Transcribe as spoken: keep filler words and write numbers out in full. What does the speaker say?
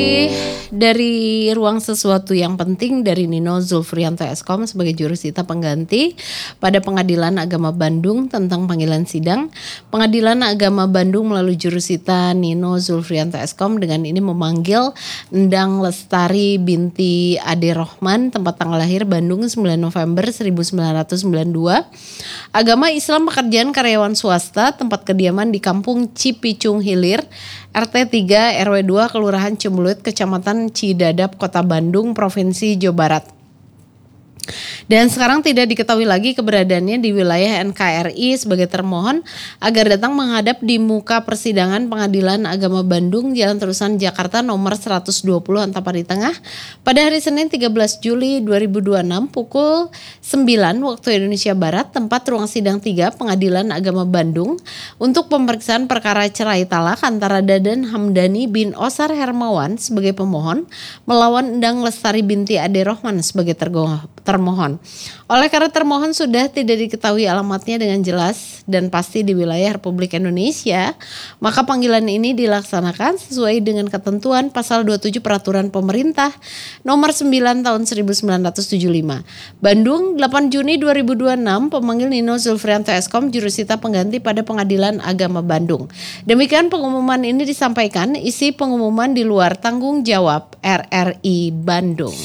Dari ruang sesuatu yang penting dari Nino Zulfrianto Eskom sebagai jurusita pengganti pada Pengadilan Agama Bandung tentang panggilan sidang. Pengadilan Agama Bandung melalui jurusita Nino Zulfrianto Eskom dengan ini memanggil Endang Lestari binti Ade Rohman, tempat tanggal lahir Bandung sembilan November seribu sembilan ratus sembilan puluh dua. Agama Islam, pekerjaan karyawan swasta, tempat kediaman di Kampung Cipicung Hilir, R T tiga R W dua Kelurahan Ciumbeluit, Kecamatan Cidadap, Kota Bandung, Provinsi Jawa Barat. Dan sekarang tidak diketahui lagi keberadaannya di wilayah N K R I sebagai termohon agar datang menghadap di muka persidangan Pengadilan Agama Bandung, Jalan Terusan Jakarta nomor seratus dua puluh Antapani Tengah pada hari Senin tiga belas Juli dua ribu dua puluh enam pukul sembilan waktu Indonesia Barat, tempat ruang sidang tiga Pengadilan Agama Bandung untuk pemeriksaan perkara cerai talak antara Dadan Hamdani bin Osar Hermawan sebagai pemohon melawan Endang Lestari binti Ade Rohman sebagai termohon. Oleh karena termohon sudah tidak diketahui alamatnya dengan jelas dan pasti di wilayah Republik Indonesia, maka panggilan ini dilaksanakan sesuai dengan ketentuan pasal dua puluh tujuh Peraturan Pemerintah nomor sembilan tahun seribu sembilan ratus tujuh puluh lima. Bandung, delapan Juni dua ribu dua puluh enam, pemanggil Nino Zulfrianto Eskom, jurusita pengganti pada Pengadilan Agama Bandung. Demikian pengumuman ini disampaikan, isi pengumuman di luar tanggung jawab R R I Bandung.